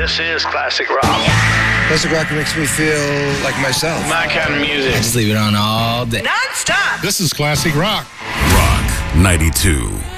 This is classic rock. Classic rock makes me feel like myself. My kind of music. Just leave it on all day. Non-stop. This is classic rock. Rock 92.